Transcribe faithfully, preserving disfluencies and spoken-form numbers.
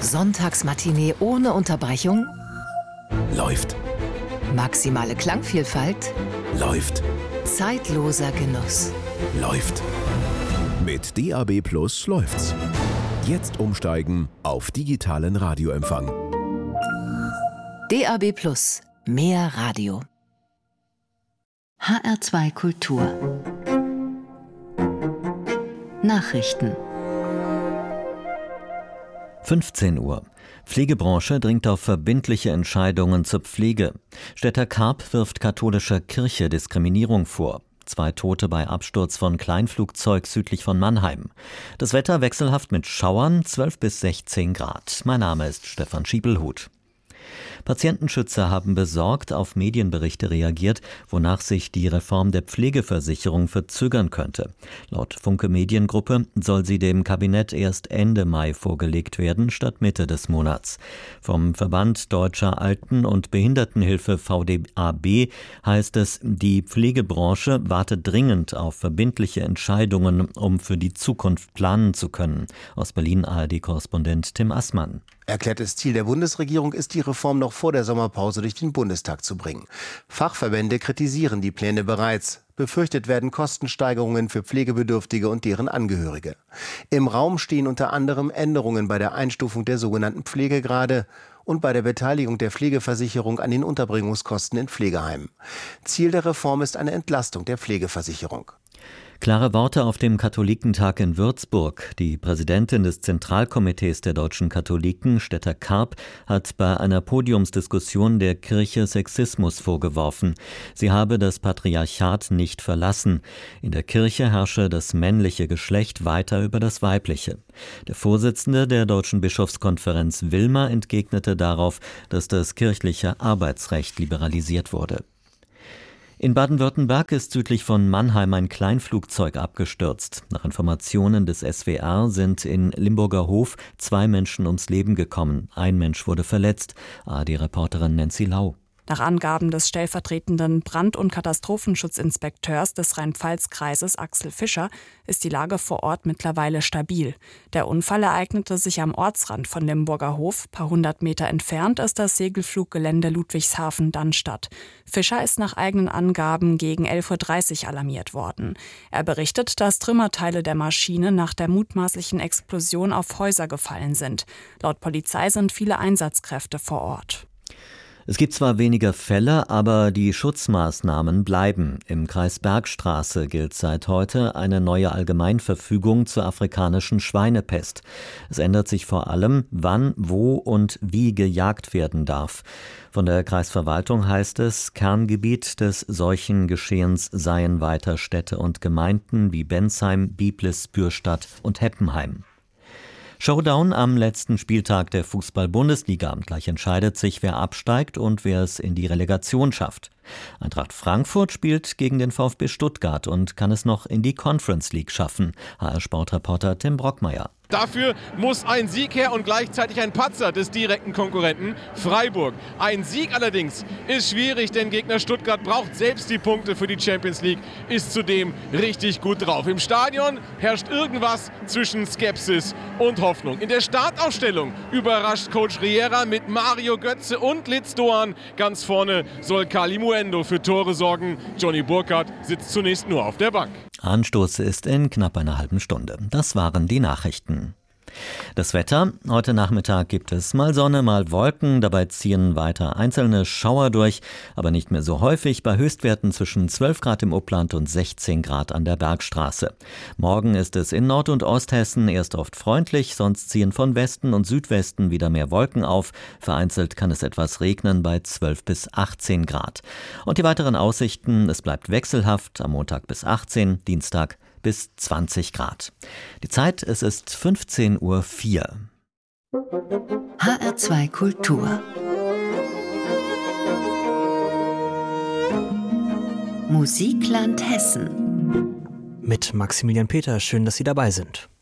Sonntagsmatinee ohne Unterbrechung? Läuft. Maximale Klangvielfalt? Läuft. Zeitloser Genuss? Läuft. Mit D A B Plus läuft's. Jetzt umsteigen auf digitalen Radioempfang. D A B Plus. Mehr Radio. H R zwei Kultur. Nachrichten. fünfzehn Uhr. Pflegebranche dringt auf verbindliche Entscheidungen zur Pflege. Städter Karp wirft katholischer Kirche Diskriminierung vor. Zwei Tote bei Absturz von Kleinflugzeug südlich von Mannheim. Das Wetter wechselhaft mit Schauern, zwölf bis sechzehn Grad. Mein Name ist Stefan Schiebelhut. Patientenschützer haben besorgt auf Medienberichte reagiert, wonach sich die Reform der Pflegeversicherung verzögern könnte. Laut Funke Mediengruppe soll sie dem Kabinett erst Ende Mai vorgelegt werden, statt Mitte des Monats. Vom Verband Deutscher Alten- und Behindertenhilfe V D A B heißt es, die Pflegebranche warte dringend auf verbindliche Entscheidungen, um für die Zukunft planen zu können. Aus Berlin A R D-Korrespondent Tim Assmann. Erklärtes Ziel der Bundesregierung ist, die Reform noch vor der Sommerpause durch den Bundestag zu bringen. Fachverbände kritisieren die Pläne bereits. Befürchtet werden Kostensteigerungen für Pflegebedürftige und deren Angehörige. Im Raum stehen unter anderem Änderungen bei der Einstufung der sogenannten Pflegegrade und bei der Beteiligung der Pflegeversicherung an den Unterbringungskosten in Pflegeheimen. Ziel der Reform ist eine Entlastung der Pflegeversicherung. Klare Worte auf dem Katholikentag in Würzburg. Die Präsidentin des Zentralkomitees der deutschen Katholiken, Städter Karp, hat bei einer Podiumsdiskussion der Kirche Sexismus vorgeworfen. Sie habe das Patriarchat nicht verlassen. In der Kirche herrsche das männliche Geschlecht weiter über das weibliche. Der Vorsitzende der Deutschen Bischofskonferenz Wilmer entgegnete darauf, dass das kirchliche Arbeitsrecht liberalisiert wurde. In Baden-Württemberg ist südlich von Mannheim ein Kleinflugzeug abgestürzt. Nach Informationen des S W R sind in Limburger Hof zwei Menschen ums Leben gekommen. Ein Mensch wurde verletzt. A R D-Reporterin Nancy Lau. Nach Angaben des stellvertretenden Brand- und Katastrophenschutzinspekteurs des Rhein-Pfalz-Kreises Axel Fischer ist die Lage vor Ort mittlerweile stabil. Der Unfall ereignete sich am Ortsrand von Limburger Hof. Paar hundert Meter entfernt ist das Segelfluggelände Ludwigshafen-Dannstatt. Fischer ist nach eigenen Angaben gegen elf Uhr dreißig alarmiert worden. Er berichtet, dass Trümmerteile der Maschine nach der mutmaßlichen Explosion auf Häuser gefallen sind. Laut Polizei sind viele Einsatzkräfte vor Ort. Es gibt zwar weniger Fälle, aber die Schutzmaßnahmen bleiben. Im Kreis Bergstraße gilt seit heute eine neue Allgemeinverfügung zur afrikanischen Schweinepest. Es ändert sich vor allem, wann, wo und wie gejagt werden darf. Von der Kreisverwaltung heißt es, Kerngebiet des Seuchengeschehens seien weiter Städte und Gemeinden wie Bensheim, Biblis, Bürstadt und Heppenheim. Showdown am letzten Spieltag der Fußball-Bundesliga. Gleich entscheidet sich, wer absteigt und wer es in die Relegation schafft. Eintracht Frankfurt spielt gegen den VfB Stuttgart und kann es noch in die Conference League schaffen. H R-Sportreporter Tim Brockmeier. Dafür muss ein Sieg her und gleichzeitig ein Patzer des direkten Konkurrenten Freiburg. Ein Sieg allerdings ist schwierig, denn Gegner Stuttgart braucht selbst die Punkte für die Champions League, ist zudem richtig gut drauf. Im Stadion herrscht irgendwas zwischen Skepsis und Hoffnung. In der Startaufstellung überrascht Coach Riera mit Mario Götze und Litz Doan. Ganz vorne soll Kalimuendo für Tore sorgen. Johnny Burkhardt sitzt zunächst nur auf der Bank. Anstoß ist in knapp einer halben Stunde. Das waren die Nachrichten. Das Wetter. Heute Nachmittag gibt es mal Sonne, mal Wolken. Dabei ziehen weiter einzelne Schauer durch, aber nicht mehr so häufig. Bei Höchstwerten zwischen zwölf Grad im Upland und sechzehn Grad an der Bergstraße. Morgen ist es in Nord- und Osthessen erst oft freundlich, sonst ziehen von Westen und Südwesten wieder mehr Wolken auf. Vereinzelt kann es etwas regnen bei zwölf bis achtzehn Grad. Und die weiteren Aussichten, es bleibt wechselhaft, am Montag bis achtzehn, Dienstag bis zwanzig Grad. Die Zeit, es ist fünfzehn Uhr vier. H R zwei Kultur. Musikland Hessen. Mit Maximilian Peter, schön, dass Sie dabei sind.